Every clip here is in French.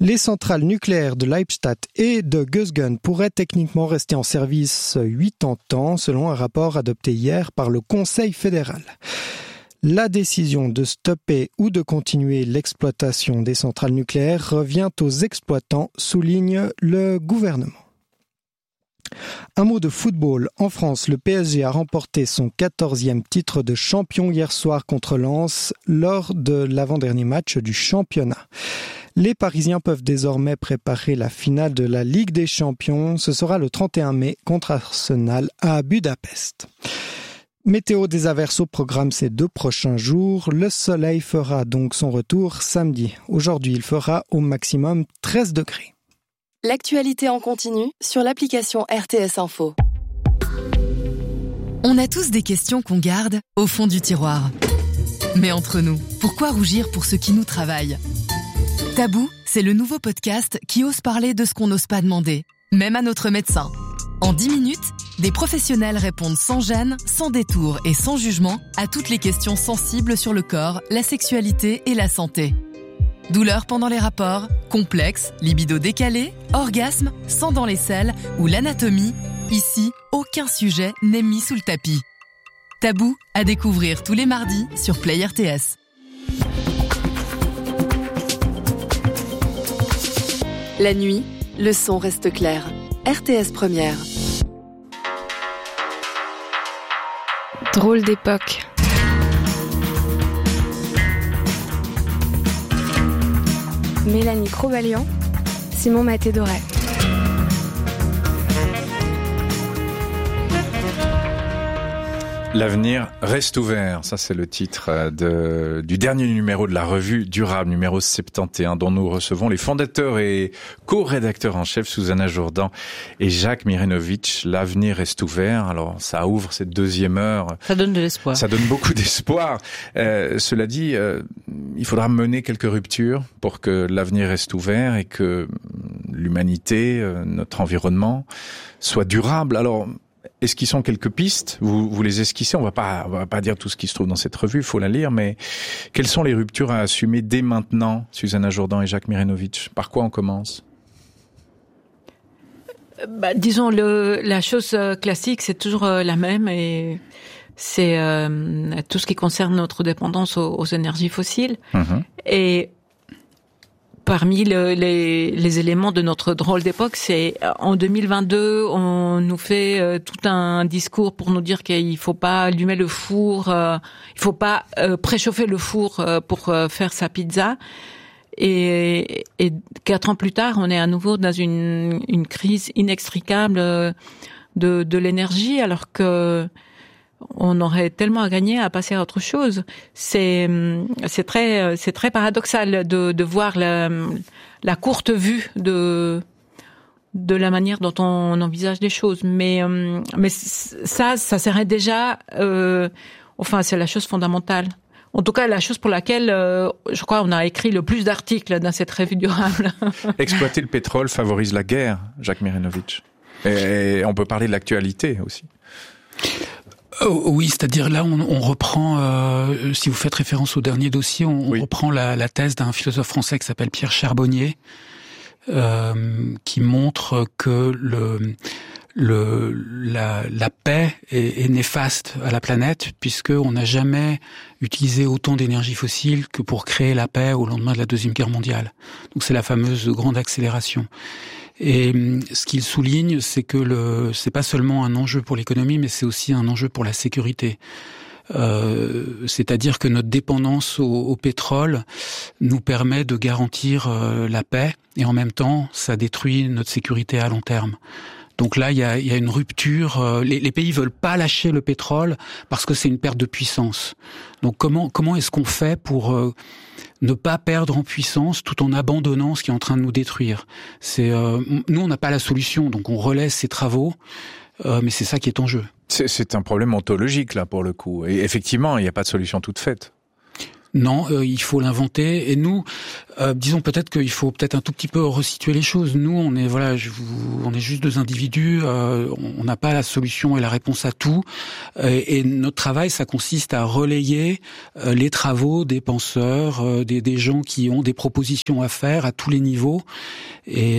Les centrales nucléaires de Leibstadt et de Gösgen pourraient techniquement rester en service 80 ans, selon un rapport adopté hier par le Conseil fédéral. La décision de stopper ou de continuer l'exploitation des centrales nucléaires revient aux exploitants, souligne le gouvernement. Un mot de football. En France, le PSG a remporté son 14e titre de champion hier soir contre Lens lors de l'avant-dernier match du championnat. Les Parisiens peuvent désormais préparer la finale de la Ligue des Champions. Ce sera le 31 mai contre Arsenal à Budapest. Météo, des averses au programme ces 2 prochains jours. Le soleil fera donc son retour samedi. Aujourd'hui, il fera au maximum 13 degrés. L'actualité en continu sur l'application RTS Info. On a tous des questions qu'on garde au fond du tiroir. Mais entre nous, pourquoi rougir pour ce qui nous travaille ? Tabou, c'est le nouveau podcast qui ose parler de ce qu'on n'ose pas demander, même à notre médecin. En 10 minutes, des professionnels répondent sans gêne, sans détour et sans jugement à toutes les questions sensibles sur le corps, la sexualité et la santé. Douleurs pendant les rapports, complexes, libido décalé, orgasme, sang dans les selles ou l'anatomie, ici, aucun sujet n'est mis sous le tapis. Tabou, à découvrir tous les mardis sur Play RTS. La nuit, le son reste clair. RTS Première. Drôle d'époque. Mélanie Crobalian, Simon Maté-Doré. L'avenir reste ouvert, ça c'est le titre du dernier numéro de la revue Durable, numéro 71, dont nous recevons les fondateurs et co-rédacteurs en chef, Susanna Jourdan et Jacques Mirenovitch. L'avenir reste ouvert, alors ça ouvre cette deuxième heure. Ça donne de l'espoir. Ça donne beaucoup d'espoir. Cela dit, il faudra mener quelques ruptures pour que l'avenir reste ouvert et que l'humanité, notre environnement, soit durable. Alors, esquissons quelques pistes. Vous les esquissez. On va pas dire tout ce qui se trouve dans cette revue. Il faut la lire. Mais quelles sont les ruptures à assumer dès maintenant, Susanna Jourdan et Jacques Mirenovitch ? Par quoi on commence ? Disons, la chose classique, c'est toujours la même, et c'est tout ce qui concerne notre dépendance aux énergies fossiles. Et parmi les éléments de notre drôle d'époque, c'est en 2022, on nous fait tout un discours pour nous dire qu'il faut pas allumer le four, il faut pas préchauffer le four pour faire sa pizza. Et 4 ans plus tard, on est à nouveau dans une crise inextricable de l'énergie, alors que on aurait tellement à gagner à passer à autre chose. C'est très paradoxal de voir la courte vue de la manière dont on envisage les choses. Mais ça serait déjà, c'est la chose fondamentale. En tout cas, la chose pour laquelle, je crois, on a écrit le plus d'articles dans cette revue Durable. Exploiter le pétrole favorise la guerre, Jacques Mirenovitch. Et on peut parler de l'actualité aussi. Oui, c'est-à-dire là, on reprend, si vous faites référence au dernier dossier, on reprend la thèse d'un philosophe français qui s'appelle Pierre Charbonnier, qui montre que la paix est néfaste à la planète, puisque on n'a jamais utilisé autant d'énergie fossile que pour créer la paix au lendemain de la Deuxième Guerre mondiale. Donc c'est la fameuse grande accélération. Et ce qu'il souligne, c'est que c'est pas seulement un enjeu pour l'économie, mais c'est aussi un enjeu pour la sécurité. C'est-à-dire que notre dépendance au pétrole nous permet de garantir la paix, et en même temps, ça détruit notre sécurité à long terme. Donc là, il y a une rupture. Les pays veulent pas lâcher le pétrole parce que c'est une perte de puissance. Donc comment est-ce qu'on fait pour ne pas perdre en puissance tout en abandonnant ce qui est en train de nous détruire ? Nous, on n'a pas la solution, donc on relaie ces travaux, mais c'est ça qui est en jeu. C'est un problème ontologique là pour le coup. Et effectivement, il n'y a pas de solution toute faite. Non, il faut l'inventer. Et nous, disons peut-être qu'il faut peut-être un tout petit peu resituer les choses. Nous, on est juste deux individus. On n'a pas la solution et la réponse à tout. Et notre travail, ça consiste à relayer les travaux des penseurs, des gens qui ont des propositions à faire à tous les niveaux. Et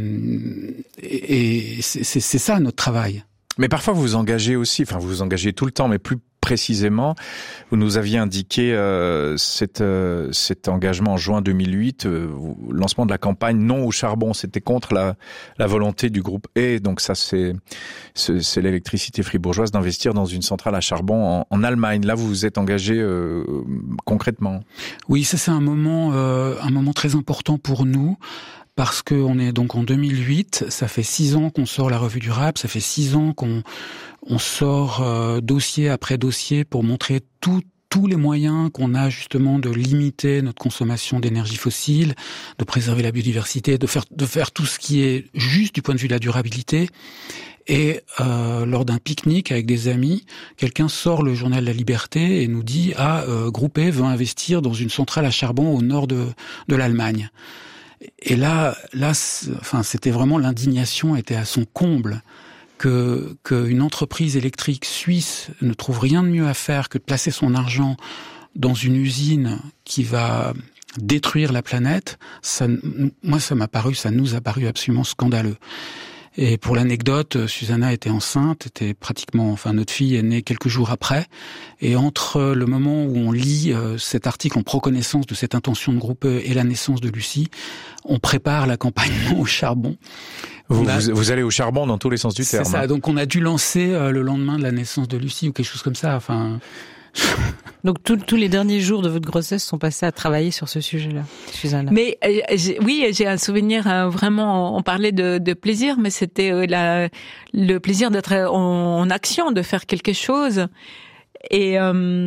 c'est ça notre travail. Mais parfois vous vous engagez aussi, enfin vous vous engagez tout le temps, mais plus précisément, vous nous aviez indiqué cet engagement en juin 2008, lancement de la campagne non au charbon, c'était contre la volonté du groupe E, donc ça c'est l'électricité fribourgeoise d'investir dans une centrale à charbon en Allemagne. Là vous vous êtes engagé concrètement. Oui, ça c'est un moment très important pour nous. Parce que on est donc en 2008, ça fait 6 ans qu'on sort la revue durable, ça fait 6 ans qu'on sort dossier après dossier pour montrer tous les moyens qu'on a justement de limiter notre consommation d'énergie fossile, de préserver la biodiversité, de faire tout ce qui est juste du point de vue de la durabilité. Et lors d'un pique-nique avec des amis, quelqu'un sort le journal La Liberté et nous dit Groupe E veut investir dans une centrale à charbon au nord de l'Allemagne. Et là, c'était vraiment l'indignation était à son comble qu'une entreprise électrique suisse ne trouve rien de mieux à faire que de placer son argent dans une usine qui va détruire la planète. Ça nous a paru absolument scandaleux. Et pour l'anecdote, Susanna était enceinte, notre fille est née quelques jours après. Et entre le moment où on lit cet article, on prend connaissance de cette intention de groupe et la naissance de Lucie, on prépare la campagne au charbon. Vous allez au charbon dans tous les sens du terme. C'est ça, donc on a dû lancer le lendemain de la naissance de Lucie ou quelque chose comme ça, enfin... Donc tous les derniers jours de votre grossesse sont passés à travailler sur ce sujet-là, Susanna. Mais j'ai un souvenir vraiment. On parlait de plaisir, mais c'était le plaisir d'être en action, de faire quelque chose. Et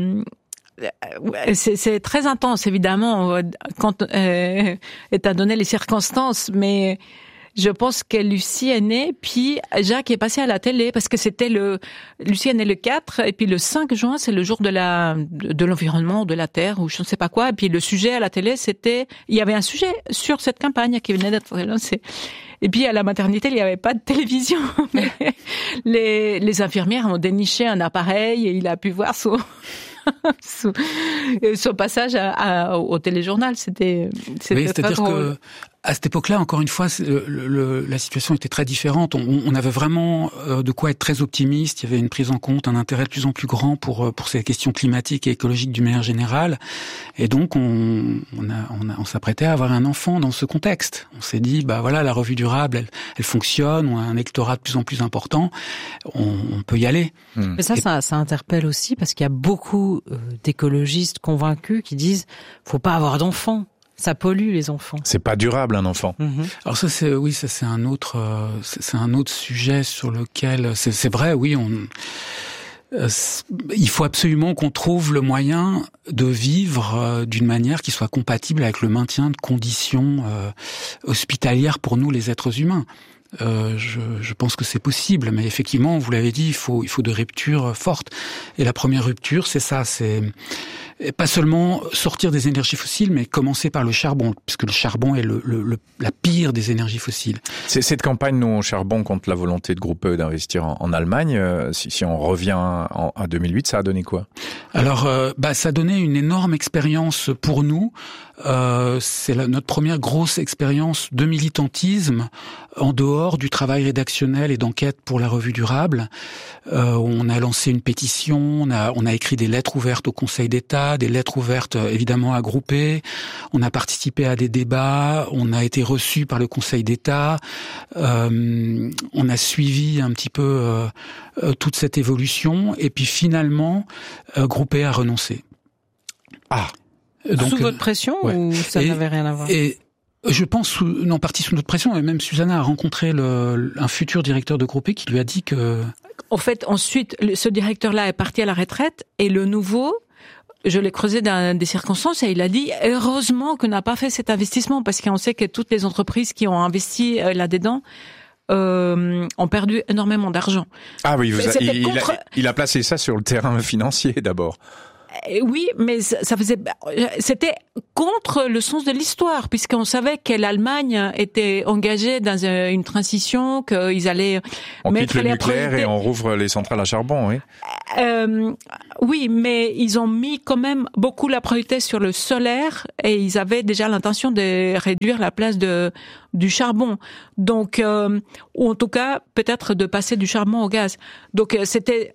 c'est très intense, évidemment, quand étant donné les circonstances, mais. Je pense que Lucie est née, puis Jacques est passé à la télé, parce que Lucie est née le 4, et puis le 5 juin, c'est le jour de l'environnement, de la Terre, ou je ne sais pas quoi, et puis le sujet à la télé, il y avait un sujet sur cette campagne qui venait d'être lancée. Et puis à la maternité, il n'y avait pas de télévision, mais les infirmières ont déniché un appareil, et il a pu voir son passage au téléjournal, c'était c'est-à-dire drôle. Que à cette époque-là, encore une fois, la situation était très différente. On avait vraiment de quoi être très optimiste. Il y avait une prise en compte, un intérêt de plus en plus grand pour ces questions climatiques et écologiques d'une manière générale. Et donc, on s'apprêtait à avoir un enfant dans ce contexte. On s'est dit, la revue durable, elle fonctionne. On a un électorat de plus en plus important. On peut y aller. Mais ça interpelle aussi parce qu'il y a beaucoup d'écologistes convaincus qui disent, faut pas avoir d'enfants. Ça pollue les enfants. C'est pas durable un enfant. Mm-hmm. Alors ça c'est un autre sujet sur lequel c'est vrai, oui, il faut absolument qu'on trouve le moyen de vivre d'une manière qui soit compatible avec le maintien de conditions hospitalières pour nous les êtres humains. Je pense que c'est possible, mais effectivement, vous l'avez dit, il faut des ruptures fortes. Et la première rupture, c'est ça, c'est pas seulement sortir des énergies fossiles, mais commencer par le charbon, puisque le charbon est la pire des énergies fossiles. C'est cette campagne non au charbon contre la volonté de groupe E d'investir en Allemagne. Si on revient à 2008, ça a donné quoi? Alors, ça a donné une énorme expérience pour nous. C'est notre première grosse expérience de militantisme en dehors du travail rédactionnel et d'enquête pour la revue durable. On a lancé une pétition, on a écrit des lettres ouvertes au Conseil d'État, des lettres ouvertes évidemment à Groupe E. On a participé à des débats, on a été reçu par le Conseil d'État. On a suivi un petit peu toute cette évolution et puis finalement Groupe E a renoncé. Donc, sous votre pression ou ça n'avait rien à voir? Et je pense, partie sous notre pression, et même Susanna a rencontré un futur directeur de Groupe E qui lui a dit que... En fait, ensuite, ce directeur-là est parti à la retraite, et le nouveau, je l'ai creusé dans des circonstances, et il a dit, heureusement qu'on n'a pas fait cet investissement, parce qu'on sait que toutes les entreprises qui ont investi là-dedans, ont perdu énormément d'argent. Ah oui, il a placé ça sur le terrain financier d'abord. Oui, mais c'était contre le sens de l'histoire, puisqu'on savait que l'Allemagne était engagée dans une transition, qu'ils allaient on mettre quitte le les nucléaire priorités. et on rouvre les centrales à charbon, oui. Oui, mais ils ont mis quand même beaucoup la priorité sur le solaire et ils avaient déjà l'intention de réduire la place du charbon. Donc, ou en tout cas, peut-être de passer du charbon au gaz. Donc, c'est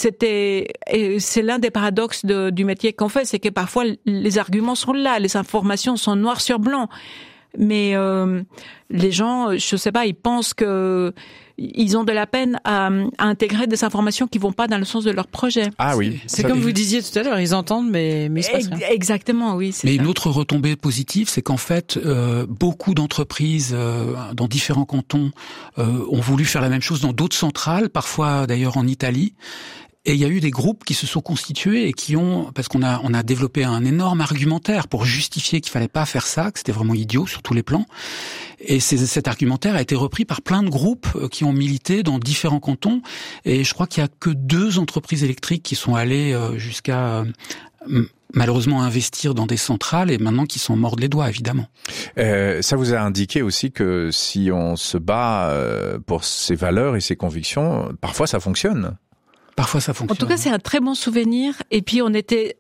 l'un des paradoxes du métier qu'on fait, c'est que parfois les arguments sont là, les informations sont noires sur blanc. Mais les gens, je sais pas, ils pensent que ils ont de la peine à intégrer des informations qui vont pas dans le sens de leur projet. Ah oui. C'est comme vous disiez tout à l'heure, ils entendent, mais il se passe rien. Exactement, oui. Mais ça. Une autre retombée positive, c'est qu'en fait, beaucoup d'entreprises dans différents cantons ont voulu faire la même chose dans d'autres centrales, parfois d'ailleurs en Italie. Et il y a eu des groupes qui se sont constitués et qui ont, parce qu'on a développé un énorme argumentaire pour justifier qu'il fallait pas faire ça, que c'était vraiment idiot sur tous les plans. Et cet argumentaire a été repris par plein de groupes qui ont milité dans différents cantons. Et je crois qu'il y a que 2 entreprises électriques qui sont allées jusqu'à malheureusement investir dans des centrales et maintenant qui sont morts les doigts, évidemment. Ça vous a indiqué aussi que si on se bat pour ses valeurs et ses convictions, parfois ça fonctionne. Parfois, ça fonctionne. En tout cas, c'est un très bon souvenir. Et puis, on était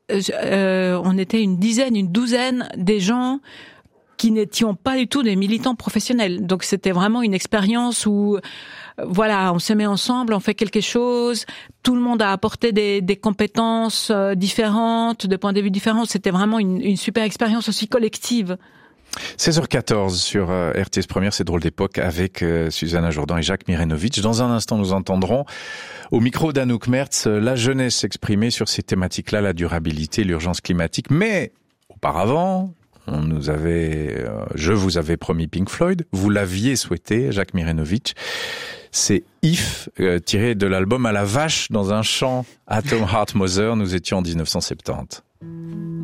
une douzaine des gens qui n'étions pas du tout des militants professionnels. Donc, c'était vraiment une expérience où, voilà, on se met ensemble, on fait quelque chose. Tout le monde a apporté des compétences différentes, de points de vue différents. C'était vraiment une super expérience aussi collective. 16h14 sur RTS Première, c'est Drôle d'époque avec Susanna Jourdan et Jacques Mirenovic. Dans un instant, nous entendrons au micro d'Anouk Mertz la jeunesse s'exprimer sur ces thématiques-là, la durabilité, l'urgence climatique. Mais auparavant, je vous avais promis Pink Floyd, vous l'aviez souhaité, Jacques Mirenovic. C'est If, tiré de l'album À la vache dans un champ, Atom Heart Mother. Nous étions en 1970.